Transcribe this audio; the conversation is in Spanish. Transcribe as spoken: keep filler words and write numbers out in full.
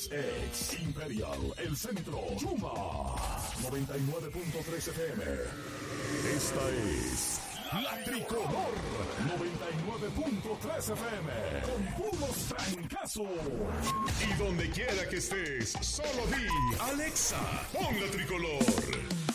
Max X, Imperial, El Centro, Chuma, noventa y nueve punto tres F M. Esta es La Tricolor, noventa y nueve punto tres F M, con puros trancazos. Y donde quiera que estés, solo di, Alexa, pon La Tricolor.